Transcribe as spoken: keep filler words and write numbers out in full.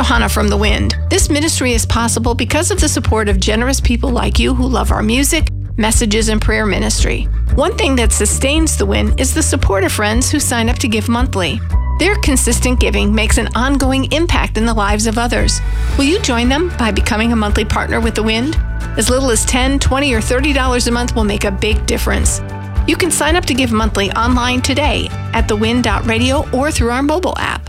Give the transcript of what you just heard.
Johanna from The Wind. This ministry is possible because of the support of generous people like you who love our music, messages, and prayer ministry. One thing that sustains The Wind is the support of friends who sign up to give monthly. Their consistent giving makes an ongoing impact in the lives of others. Will you join them by becoming a monthly partner with The Wind? As little as ten dollars, twenty dollars, or thirty dollars a month will make a big difference. You can sign up to give monthly online today at the wind dot radio or through our mobile app.